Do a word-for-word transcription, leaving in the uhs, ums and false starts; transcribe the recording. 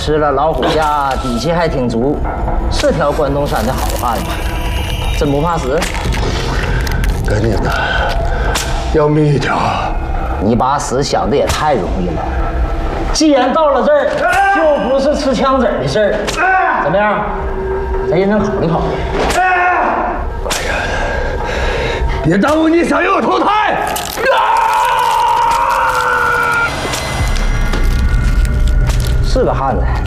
吃了老虎虾，底气还挺足，是条关东山的好汉，真不怕死？ 跟你呢，要命一条。 你把死想的也太容易了。既然到了这儿，就不是吃枪子的事儿。怎么样？咱认真考虑考虑。 哎呀，别耽误你想要投胎！ 是个汉子。